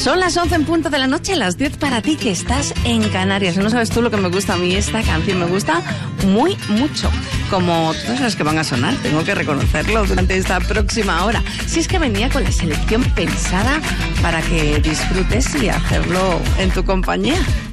Son las 11 en punto de la noche, las 10 para ti que estás en Canarias. No sabes tú lo que me gusta a mí esta canción, me gusta mucho. Como todas las que van a sonar, tengo que reconocerlo durante esta próxima hora. Si es que venía con la selección pensada para que disfrutes y hacerlo en tu compañía.